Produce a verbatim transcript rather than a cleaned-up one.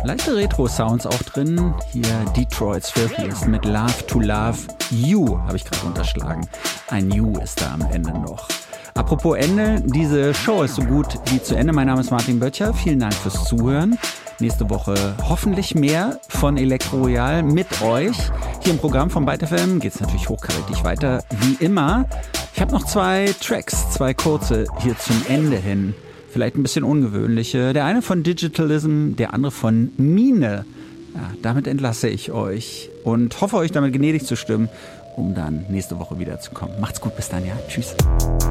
leichte Retro-Sounds auch drin. Hier Detroit's Filthiest mit Love to Love You, habe ich gerade unterschlagen. Ein You ist da am Ende noch. Apropos Ende, diese Show ist so gut wie zu Ende. Mein Name ist Martin Böttcher. Vielen Dank fürs Zuhören. Nächste Woche hoffentlich mehr von Elektro Royal mit euch. Hier im Programm von Byte F M geht es natürlich hochkarätig weiter, wie immer. Ich habe noch zwei Tracks, zwei kurze hier zum Ende hin. Vielleicht ein bisschen ungewöhnliche. Der eine von Digitalism, der andere von Mine. Ja, damit entlasse ich euch und hoffe, euch damit gnädig zu stimmen, um dann nächste Woche wiederzukommen. Macht's gut, bis dann, ja. Tschüss.